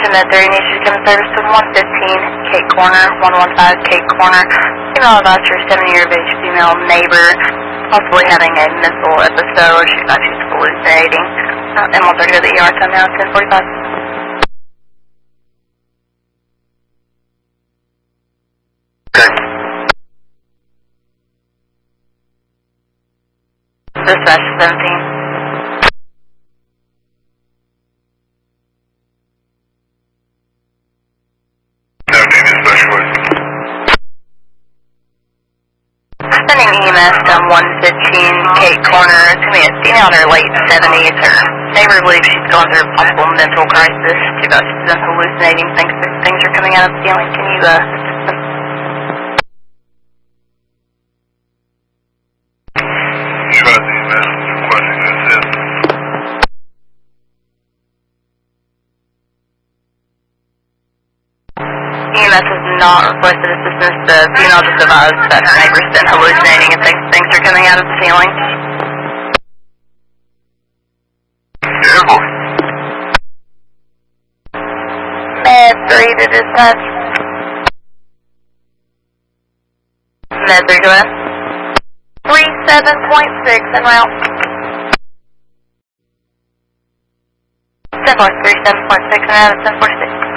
Med 30 needs you to come to service to 115 Kate Corner, 115 Kate Corner. Email about your 70-year-of-age female neighbor, possibly having a mental episode. She thought she was hallucinating. And we'll go to the ER time now, 10:45. Dispatch 17. Sending EMS to 115 Kate Corner. It's going to be a female in her late 70s. Her neighbor believes she's going through a possible mental crisis. She's been hallucinating. Things are coming out of the ceiling. Can you assist them? EMS has not requested assistance. The female just advised that her neighbor's been hallucinating and things are coming out of the ceiling. Med 3 to dispatch. Med 3 go ahead. 37.6 en route. 10.3, 7.6 en route, 10.46.